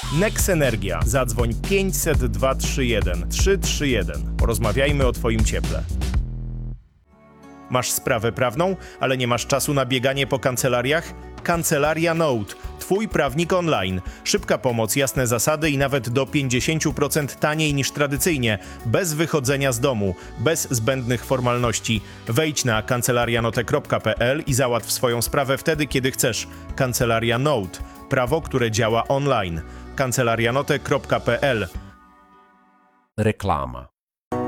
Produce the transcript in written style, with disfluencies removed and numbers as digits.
Nex Energia. Zadzwoń 500 231 331. Porozmawiajmy o Twoim cieple. Masz sprawę prawną, ale nie masz czasu na bieganie po kancelariach? Kancelaria Note. Twój prawnik online. Szybka pomoc, jasne zasady i nawet do 50% taniej niż tradycyjnie. Bez wychodzenia z domu, bez zbędnych formalności. Wejdź na kancelarianote.pl i załatw swoją sprawę wtedy, kiedy chcesz. Kancelaria Note. Prawo, które działa online. kancelarianote.pl. Reklama.